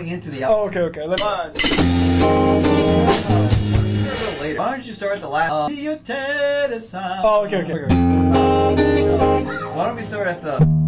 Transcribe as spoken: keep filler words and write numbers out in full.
going into the Oh, okay, okay. Let One. later. Why don't you start the last? Uh, Oh, okay, okay. okay. Why don't we start at the?